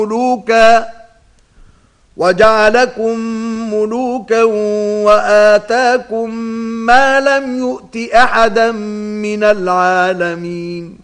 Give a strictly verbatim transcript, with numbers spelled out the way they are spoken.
ملوكا وجعلكم ملوكا وآتاكم ما لم يؤت أحدا من العالمين